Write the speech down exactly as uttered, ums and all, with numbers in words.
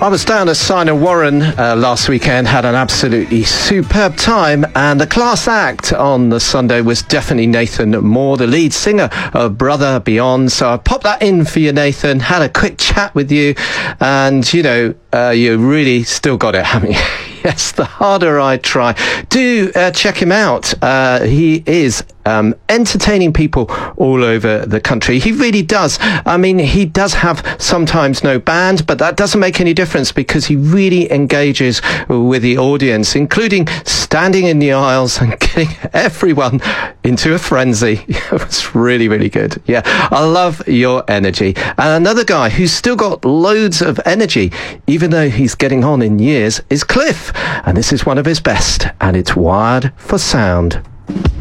I was down at Sign Warren uh, last weekend, had an absolutely superb time, and the class act on the Sunday was definitely Nathan Moore, the lead singer of Brother Beyond. So I popped that in for you, Nathan, had a quick chat with you, and, you know, uh, you really still got it, haven't you? Yes, the harder I try. Do uh, check him out. Uh, he is um, entertaining people all over the country. He really does. I mean, he does have sometimes no band, but that doesn't make any difference because he really engages with the audience, including standing in the aisles and getting everyone into a frenzy. It was really, really good. Yeah, I love your energy. And another guy who's still got loads of energy, even though he's getting on in years, is Cliff. And this is one of his best, and it's Wired for Sound.